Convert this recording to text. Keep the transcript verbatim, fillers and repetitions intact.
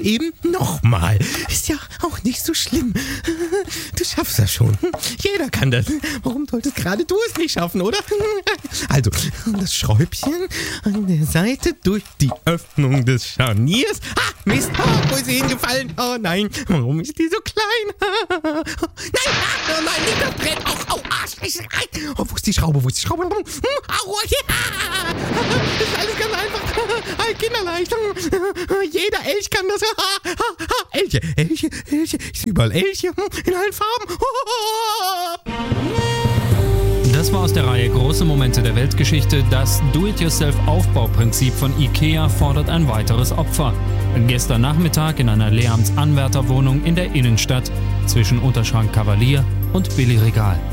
eben nochmal. Ist ja auch nicht so schlimm. Du schaffst das schon. Jeder kann das. Warum solltest gerade du es nicht schaffen, oder? Also, das Schräubchen an der Seite durch die Öffnung des Scharniers. Ah, Mist, oh, wo ist sie hingefallen? Oh nein, warum ist die so klein? Nein, oh nein, nicht das Brett. Au, au, ah, oh, wo ist die Schraube, wo ist die Schraube? Au, ja. Das ist alles ganz einfach. Ein Kinderleicht. Jeder Elch kann das. Elche, Elche, Elche. Ich sehe überall Elche in allen Farben. Das war aus der Reihe Große Momente der Weltgeschichte. Das Do-it-yourself-Aufbauprinzip von IKEA fordert ein weiteres Opfer. Gestern Nachmittag in einer Lehramtsanwärterwohnung in der Innenstadt zwischen Unterschrank Kavalier und Billigregal.